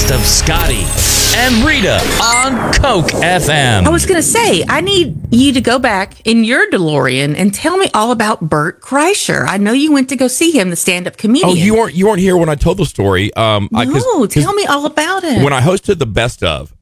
best of Scotty and Rita on Coke FM. I was going to say, I need you to go back in your DeLorean and tell me all about Bert Kreischer. I know you went to go see him, the stand-up comedian. Oh, you weren't here when I told the story. No, tell me all about it. When I hosted the best of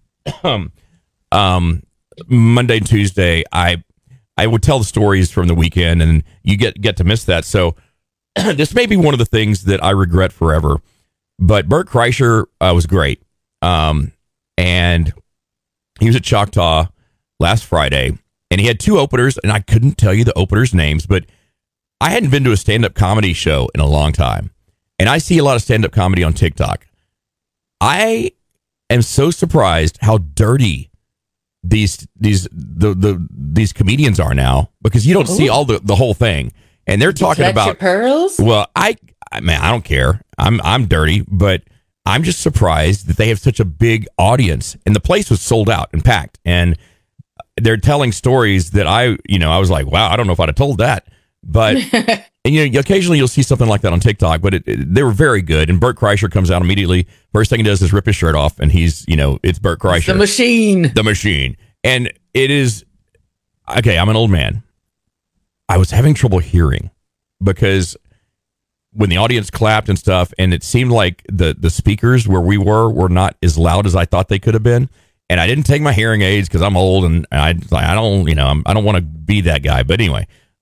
Monday and Tuesday, I would tell the stories from the weekend, and you get to miss that. So this may be one of the things that I regret forever. But Bert Kreischer was great. And he was at Choctaw last Friday, and he had two openers, and I couldn't tell you the openers' names, but I hadn't been to a stand-up comedy show in a long time, and I see a lot of stand-up comedy on TikTok. I am so surprised how dirty these comedians are now, because you don't see all the whole thing, and they're talking about your pearls. Well, I don't care. I'm dirty, but I'm just surprised that they have such a big audience, and the place was sold out and packed, and they're telling stories that I was like, wow, I don't know if I'd have told that, but and occasionally you'll see something like that on TikTok, but they were very good. And Bert Kreischer comes out immediately. First thing he does is rip his shirt off, and he's it's Bert Kreischer, the machine, and it is okay. I'm an old man. I was having trouble hearing because when the audience clapped and stuff, and it seemed like the speakers where we were not as loud as I thought they could have been. And I didn't take my hearing aids because I'm old, and I don't want to be that guy. But anyway,